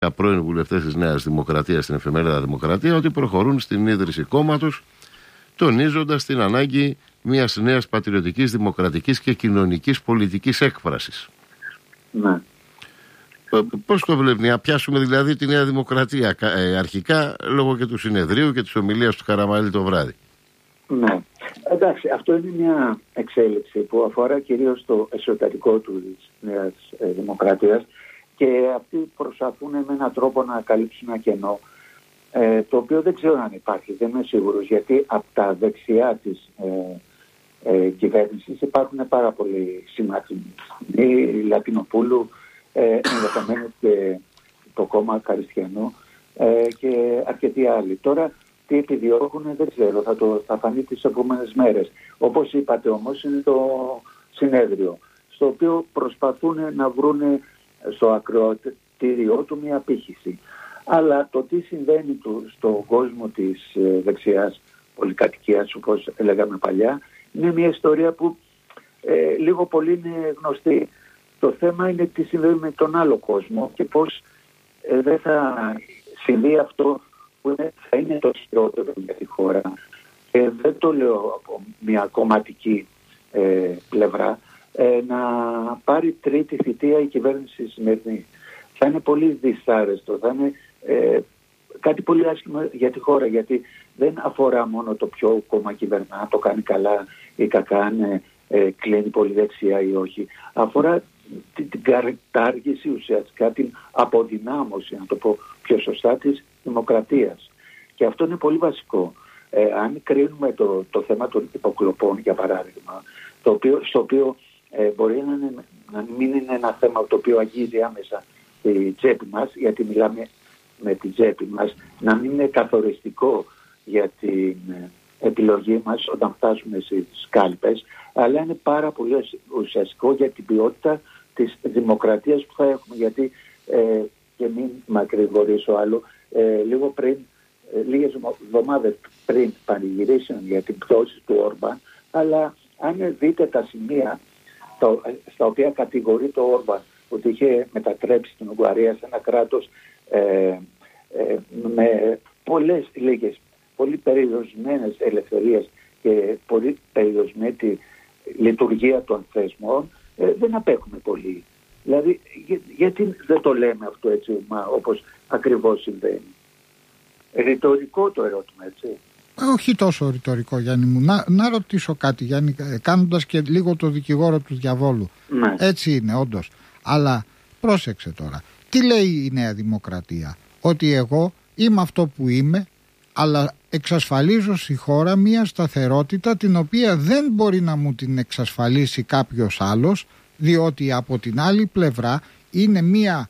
πρώην βουλευτές της Νέας Δημοκρατίας στην εφημερίδα Δημοκρατία ότι προχωρούν στην ίδρυση κόμματος, τονίζοντας την ανάγκη μιας νέας πατριωτικής, δημοκρατικής και κοινωνικής πολιτικής έκφρασης. Ναι. Πώς το βλέπει, να πιάσουμε δηλαδή τη Νέα Δημοκρατία αρχικά λόγω και του συνεδρίου και της ομιλίας του Καραμανλή το βράδυ? Ναι. Εντάξει, αυτό είναι μια εξέλιξη που αφορά κυρίως το εσωτερικό της Νέας Δημοκρατίας και αυτοί προσπαθούν με έναν τρόπο να καλύψουν ένα κενό, το οποίο δεν ξέρω αν υπάρχει, δεν είμαι σίγουρος, γιατί από τα δεξιά της κυβέρνησης υπάρχουν πάρα πολλοί συμμάχοι. Η Λατινοπούλου, ενδεχομένως και το κόμμα Καριστιανό και αρκετοί άλλοι. Τώρα τι επιδιώκουν δεν ξέρω, θα φανεί τις επόμενες μέρες. Όπως είπατε όμως, είναι το συνέδριο, στο οποίο προσπαθούν να βρουν στο ακροατήριό του μια απήχηση. Αλλά το τι συμβαίνει στον κόσμο της δεξιάς πολυκατοικίας, όπως λέγαμε παλιά, είναι μια ιστορία που λίγο πολύ είναι γνωστή. Το θέμα είναι τι συμβαίνει με τον άλλο κόσμο και πώς δεν θα συμβεί αυτό που θα είναι το χειρότερο για τη χώρα. Δεν το λέω από μια κομματική πλευρά, να πάρει τρίτη θητεία η κυβέρνηση σημερινή. Θα είναι πολύ δυσάρεστο, θα είναι κάτι πολύ άσχημο για τη χώρα, γιατί δεν αφορά μόνο το ποιο κόμμα κυβερνά, το κάνει καλά ή κακά, αν κλείνει πολύ δεξιά ή όχι. Αφορά την κατάργηση, ουσιαστικά την αποδυνάμωση, να το πω πιο σωστά, της δημοκρατίας. Και αυτό είναι πολύ βασικό. Αν κρίνουμε το θέμα των υποκλοπών, για παράδειγμα, στο οποίο μπορεί να μην είναι ένα θέμα το οποίο αγγίζει άμεσα τη τσέπη μας, γιατί μιλάμε με την τσέπη μας, να μην είναι καθοριστικό για την επιλογή μας όταν φτάσουμε στις κάλπες, αλλά είναι πάρα πολύ ουσιαστικό για την ποιότητα της δημοκρατίας που θα έχουμε. Γιατί και μην μακρηγορήσω άλλο, λίγες εβδομάδες πριν πανηγυρίσουν για την πτώση του Όρμπαν, αλλά αν δείτε τα σημεία στα οποία κατηγορεί το Όρμπαν ότι είχε μετατρέψει την Ουγγαρία σε ένα κράτος με πολύ περιορισμένες ελευθερίες και πολύ περιορισμένη τη λειτουργία των θεσμών, δεν απέχουμε πολύ. Δηλαδή, γιατί δεν το λέμε αυτό έτσι, όπως ακριβώς συμβαίνει? Ρητορικό το ερώτημα, έτσι. Όχι τόσο ρητορικό, Γιάννη μου. Να ρωτήσω κάτι, Γιάννη, κάνοντας και λίγο το δικηγόρο του διαβόλου. Ναι. Έτσι είναι, όντως. Αλλά πρόσεξε τώρα. Τι λέει η Νέα Δημοκρατία? Ότι εγώ είμαι αυτό που είμαι, αλλά εξασφαλίζω στη χώρα μια σταθερότητα την οποία δεν μπορεί να μου την εξασφαλίσει κάποιος άλλος, διότι από την άλλη πλευρά είναι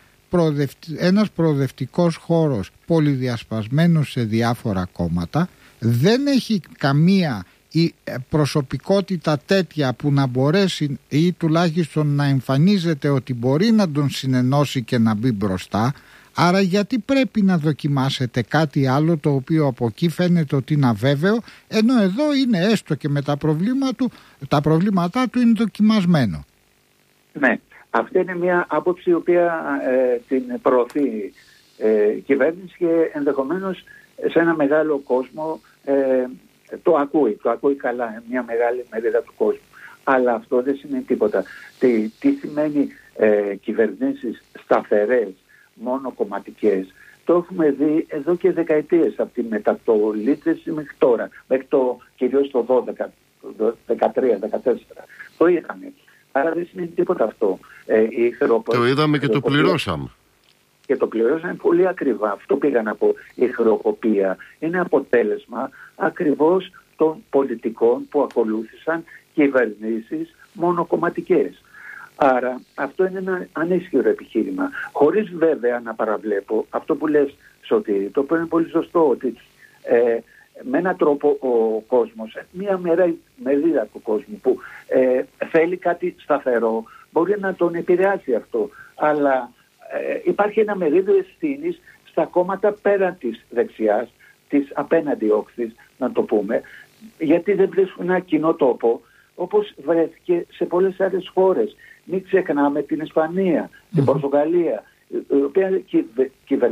ένας προοδευτικός χώρος πολυδιασπασμένος σε διάφορα κόμματα, δεν έχει καμία προσωπικότητα τέτοια που να μπορέσει ή τουλάχιστον να εμφανίζεται ότι μπορεί να τον συνενώσει και να μπει μπροστά. Άρα γιατί πρέπει να δοκιμάσετε κάτι άλλο το οποίο από εκεί φαίνεται ότι είναι αβέβαιο, ενώ εδώ είναι έστω και με τα προβλήματά του είναι δοκιμασμένο? Ναι, αυτή είναι μια άποψη η οποία την προωθεί η κυβέρνηση και ενδεχομένως σε ένα μεγάλο κόσμο το ακούει καλά, μια μεγάλη μερίδα του κόσμου. Αλλά αυτό δεν σημαίνει τίποτα. Τι σημαίνει κυβερνήσεις σταθερές, μόνο κομματικές? Το έχουμε δει εδώ και δεκαετίες, από τη μετατολίτευση μέχρι τώρα, μέχρι κυρίως το 12, 13, 14. Το είχαμε. Άρα δεν σημαίνει τίποτα αυτό. Το είδαμε και το πληρώσαμε. Και το πληρώσαμε πολύ ακριβά. Αυτό πήγα να πω. Η χρεοκοπία είναι αποτέλεσμα ακριβώς των πολιτικών που ακολούθησαν κυβερνήσεις μονοκομματικές. Άρα αυτό είναι ένα ανίσχυρο επιχείρημα. Χωρίς βέβαια να παραβλέπω αυτό που λες, Σωτήρη, το οποίο είναι πολύ σωστό, ότι με έναν τρόπο ο κόσμος, μια μερίδα του κόσμου που θέλει κάτι σταθερό, μπορεί να τον επηρεάσει αυτό. Αλλά υπάρχει ένα μερίδιο ευθύνης στα κόμματα πέραν της δεξιάς, της απέναντι όχθης, να το πούμε, γιατί δεν βρίσκουν ένα κοινό τόπο, όπως βρέθηκε σε πολλές άλλες χώρες. Μην ξεχνάμε την Ισπανία, την Πορτογαλία. η οποία